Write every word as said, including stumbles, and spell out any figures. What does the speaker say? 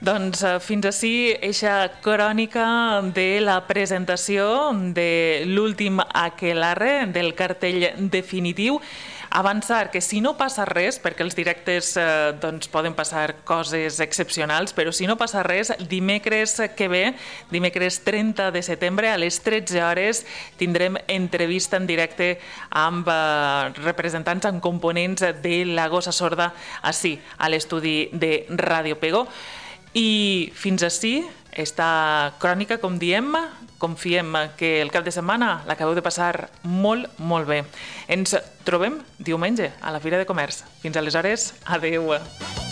Doncs eh, fins ací eixa crònica de la presentació de l'últim aquelarre del cartell definitiu. Avançar que si no passa res, perquè els directes eh, doncs poden passar coses excepcionals, però si no passa res, dimecres que ve, dimecres trenta de setembre, a les tretze hores, tindrem entrevista en directe amb eh, representants, amb components de La Gossa Sorda, ací, a l'estudi de Ràdio Pego. I fins ací, esta crònica, com diem, confiem que el cap de setmana l'acabeu de passar molt, molt bé. Ens trobem diumenge a la Fira de Comerç. Fins aleshores, adeu.